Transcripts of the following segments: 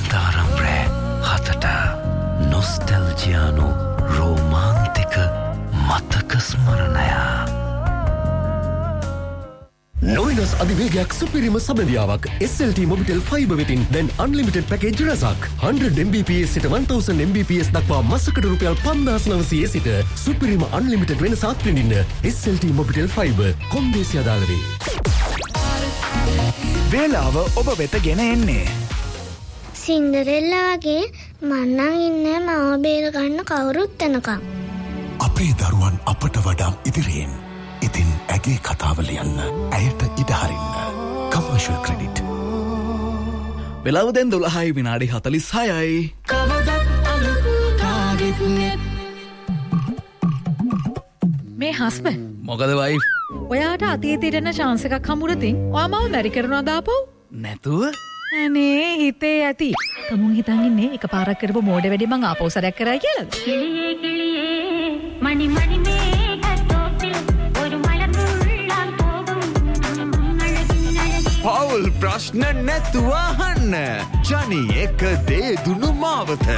පාන්දාරම් රෑ 7ට නොස්ටැල්ජියානු රෝමාන්තික මතක ස්මරණය. නොවිනස් අධිවේගයක් සුපිරිම සබඳියාවක් SLT Mobitel Fiber වෙතින් දැන් unlimited package රසක් 100 Mbps සිට 1000 Mbps දක්වා මාසකට රුපියල් 5900 සිට සුපිරිම unlimited වෙනසක් විඳින්න SLT Mobitel Fiber කොන්දේසි අදාළ වේ. වේලාව ඔබ වෙත ගෙන එන්නේ සින්ඩරෙල්ලා වගේ මන්නම් ඉන්නේ මම බේර ගන්න කවුරුත් එනකම්. අපේ දරුවන් අපට වඩා ඉදිරියෙන්. ඉතින් ඇගේ කතාව ලියන්න ඇයට ඉඩ හරින්න. Commercial credit. වෙලාව දැන් 12යි විනාඩි 46යි. මේ හස්බන්ඩ් මොකද වයිෆ්? ඔයාට අතීතයට යන chance එකක් හම්බුනතින් ඔයා මාව මැරි කරනවා දාපව්. නැතුව අනේ හිතේ ඇති. තමුන් හිතන් ඉන්නේ එකපාරක් කරපු මෝඩ වැඩි මං ආපහු සරයක් කරයි කියලාද? කිලියේ කිලියේ මණි මණි මේකටෝපිල් ഒരു മലമുള്ളാൻ പോകും පවුල් ප්‍රශ්න නැතුව අහන්න. ජනි එක දේ දුනු මාවත.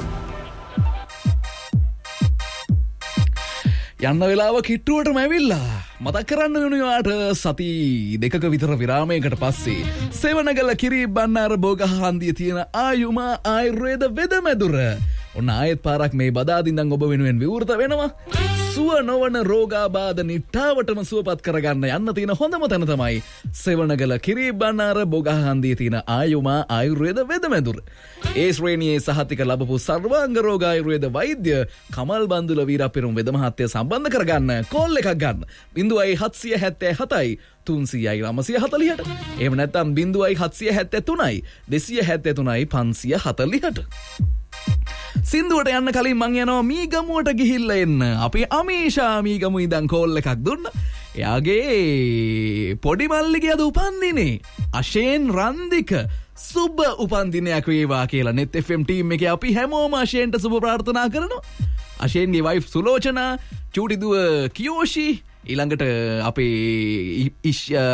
යන්න වෙලාව කිට්ටුවටම ඇවිල්ලා. මතක් කරන්න වෙනුවාට සති දෙකක විතර විරාමයකට පස්සේ සෙවණගල කිරි බණ්ණාර බෝගහ හන්දියේ තියෙන ආයුමා ආයුර්වේද වෙදමැදුර ඔන්න ආයෙත් පාරක් මේ බදාදින්දන් ඔබ වෙනුවෙන් විවෘත වෙනවා. සුව නොවන රෝගාබාධ නිට්ටාවටම සුවපත් කරගන්න යන්න තියෙන හොඳම තැන තමයි සෙවණගල කිරි බණ්ණාර බෝගහ හන්දියේ තියෙන ආයුමා ආයුර්වේද වෙදමැදුර. ඒ ශ්‍රේණියේ සහතික ලැබපු සර්වාංග රෝග ආයුර්වේද වෛද්‍ය කමල් බන්දුල වීරපිරුම් වෙද මහත්තයා සම්බන්ධ කරගන්න කෝල් එකක් ගන්න. 0777යි 300යි 940ට. එහෙම නැත්නම් 0773යි 273යි 540ට. සින්දුවට යන්න කලින් මං යනවා මීගමුවට ගිහිල්ලා එන්න. අපි අමීෂා මීගමු ඉඳන් කෝල් එකක් දුන්නා. එයාගේ පොඩි මල්ලිගේ අද උපන්දිනේ. අශේන් රන්දික සුබ උපන්දිනයක් වේවා කියලා net fm ටීම් එකේ අපි හැමෝම අශේන්ට සුබ ප්‍රාර්ථනා කරනවා. අශේන්ගේ වයිෆ් සුලෝචනා, චූටි දුව කියෝෂි, ඊළඟට අපේ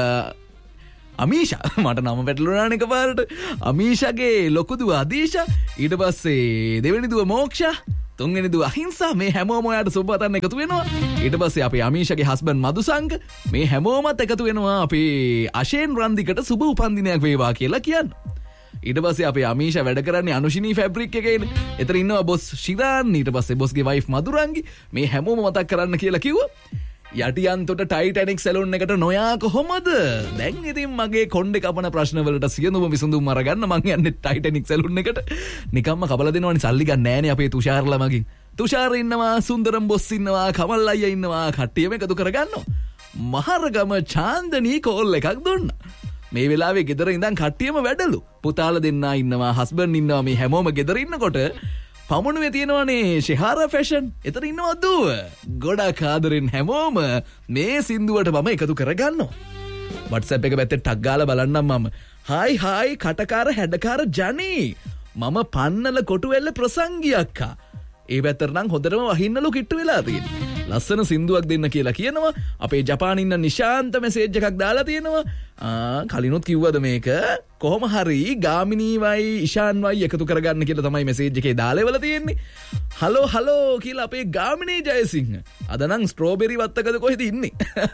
අමීෂා මට නම පැටලුණාන එකපාරට. අමීෂාගේ ලොකු දුව අදීෂා, ඊට පස්සේ දෙවෙනි දුව මෝක්ෂා, තුන්වෙනි දුව අහිංසා. මේ හැමෝම ඔයාලට සුබ පතන්න එකතු වෙනවා. ඊට පස්සේ අපේ අමීෂාගේ හස්බන්ඩ් මදුසංග. මේ හැමෝමත් එකතු වෙනවා අපේ අශේන් රන්දිකට සුබ උපන්දිනයක් වේවා කියලා කියන්න. ඊට පස්සේ අපේ අමීෂා වැඩ කරන්නේ අනුශිනී ෆැබ්‍රික් එකේනේ. එතන ඉන්නවා බොස් ශිරාන්, ඊට පස්සේ බොස්ගේ වයිෆ් මදුරංගි. මේ හැමෝම මතක් කරන්න කියලා කිව්වා. යටියන්තොට ටයිටැනික් සැලුන් එකට නොයා කොහොමද? දැන් ඉතින් මගේ කොණ්ඩේ කපන ප්‍රශ්න වලට සියලුම විසඳුම් අරගන්න මං යන්නේ ටයිටැනික් සැලුන් එකට. නිකම්ම කබල දෙනවනේ සල්ලි ගන්න නෑනේ අපේ තුෂාර්ලා මගින්. තුෂාර ඉන්නවා, සුන්දරම් බොස් ඉන්නවා, කමල් අයියා ඉන්නවා, කට්ටියම එකතු කරගන්නවා. මහරගම චාන්දනී කෝල් එකක් දුන්නා. මේ වෙලාවේ ගෙදර ඉඳන් කට්ටියම වැඩලු. පුතාලා දෙන්නා ඉන්නවා, හස්බන්ඩ් ඉන්නවා. මේ හැමෝම ගෙදර ඉන්නකොට පමුණුවේ තියෙනවනේ ශිහාරා ෆැෂන්. එතන ඉන්නවා දුව. ගොඩක් ආදරෙන් හැමෝම මේ සින්දුවට මම එකතු කරගන්නවා. WhatsApp එක පැත්තේ ටග් ගාලා බලන්නම් මම. Hi hi කටකාර හැඩකාර ජනි. මම පන්නල කොටුවෙල්ල ප්‍රසංගී අක්කා. ඒ පැත්තට නම් හොඳටම වහින්නලු කිට්ටු වෙලා තියෙනවා. ලස්සන සින්දුවක් දෙන්න කියලා කියනවා. අපේ ජපාන් ඉන්න නිශාන්ත මෙසේජ් එකක් දාලා තියෙනවා. කලිනුත් කිව්වද මේක? කොහොම හරි ගාමිනීවයි ඉෂාන්වයි එකතු කරගන්න කියලා තමයි මෙසේජ් එකේ දාලා ඉවලා තියෙන්නේ. හලෝ හලෝ කියලා අපේ ගාමිනී ජයසිංහ. අද නම් ස්ට්‍රෝබෙරි වත්තකද කොහෙද ඉන්නේ?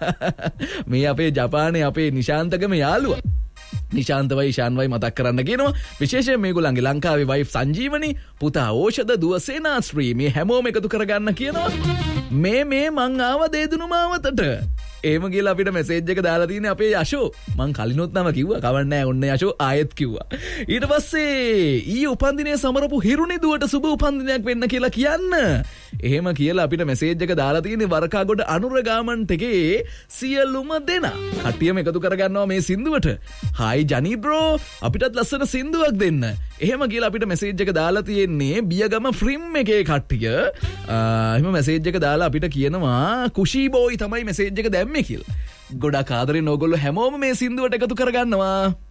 මේ අපේ ජපානයේ අපේ නිශාන්තගම යාළුවා. නිශාන්තවයි ඉෂාන්වයි මතක් කරන්න කියනවා. විශේෂයෙන් මේගොල්ලන්ගේ ලංකාවේ වයිෆ් සංජීවනි, පුතා ඕෂධ, දුව සේනාශ්‍රී මේ හැමෝම එකතු කරගන්න කියනවා. මේ මං ආව දේදුණු මාවතට. එහෙම කියලා අපිට මෙසේජ් එක දාලා තියෙන්නේ අපේ යෂෝ. මං කලිනුත් නම කිව්වා. කවන්නේ නැහැ. ඔන්න යෂෝ ආයෙත් කිව්වා. ඊට පස්සේ ඊ උපන්දිනේ සමරපු හිරුනි දුවට සුබ උපන්දිනයක් වෙන්න කියලා කියන්න. එහෙම කියලා අපිට මෙසේජ් එක දාලා තියෙන්නේ වරකාගොඩ අනුර ගාමන්ට් එකේ සියලුම දෙනා. කට්ටියම එකතු කරගන්නවා මේ සින්දුවට. හායි ජනි බ්‍රෝ, අපිටත් ලස්සන සින්දුවක් දෙන්න. එහෙම කියලා අපිට මෙසේජ් එක දාලා තියෙන්නේ බියගම ෆ්‍රිම් එකේ කට්ටිය. එහෙම මෙසේජ් එක දාලා අපිට කියනවා කුෂී බෝයි තමයි මෙසේජ් එක දැම්මේ කියලා. ගොඩක් ආදරෙන් ඕගොල්ලෝ හැමෝම මේ සින්දුවට එකතු කරගන්නවා.